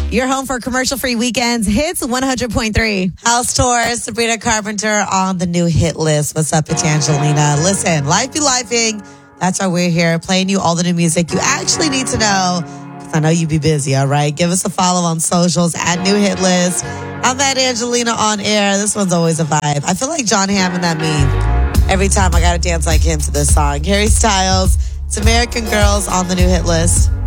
Your home for commercial-free weekends. Hits 100.3. House Tour, Sabrina Carpenter on the new hit list. What's up, it's Angelina. Listen, life be lifing. That's why we're here, playing you all the new music you actually need to know. Because I know you be busy, all right? Give us a follow on socials at New Hit List. I'm at Angelina on air. This one's always a vibe. I feel like John Hamm in that meme. Every time I got to dance like him to this song. Harry Styles, it's American Girls on the new hit list.